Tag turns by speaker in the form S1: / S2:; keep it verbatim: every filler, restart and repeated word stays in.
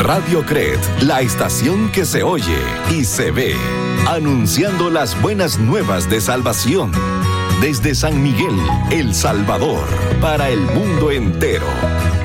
S1: Radio Cred, la estación que se oye y se ve, anunciando las buenas nuevas de salvación. Desde San Miguel, El Salvador, para el mundo entero.